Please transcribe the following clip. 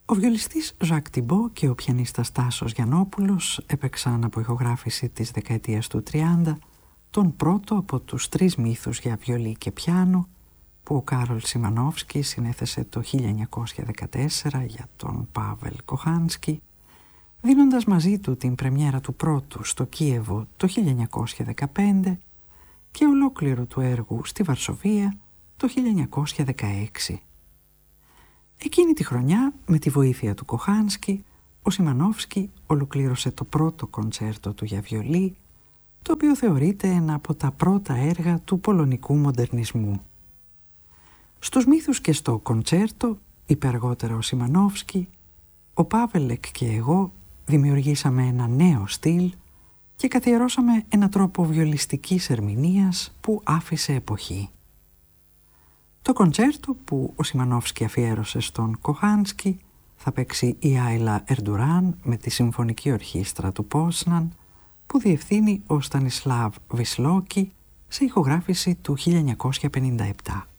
Ο βιολιστής Ζακ Τιμπό και ο πιανίστας Τάσος Γιαννόπουλος έπαιξαν από ηχογράφηση της δεκαετίας του 30 τον πρώτο από τους 3 μύθους για βιολί και πιάνο που ο Κάρολ Σιμανόφσκι συνέθεσε το 1914 για τον Πάβελ Κοχάνσκι, δίνοντας μαζί του την πρεμιέρα του πρώτου στο Κίεβο το 1915 και ολόκληρου του έργου στη Βαρσοβία το 1916. Εκείνη τη χρονιά, με τη βοήθεια του Κοχάνσκι, ο Σιμανόφσκι ολοκλήρωσε το πρώτο κοντσέρτο του για βιολί, το οποίο θεωρείται ένα από τα πρώτα έργα του πολωνικού μοντερνισμού. Στους μύθους και στο κοντσέρτο, είπε αργότερα ο Σιμανόφσκι, ο Πάβελεκ και εγώ δημιουργήσαμε ένα νέο στυλ και καθιερώσαμε ένα τρόπο βιολιστικής ερμηνείας που άφησε εποχή. Το κοντσέρτο που ο Σιμανόφσκι αφιέρωσε στον Κοχάνσκι θα παίξει η Άιλα Ερντουράν με τη Συμφωνική Ορχήστρα του Πόσναν που διευθύνει ο Στανισλάβ Βισλόκι σε ηχογράφηση του 1957.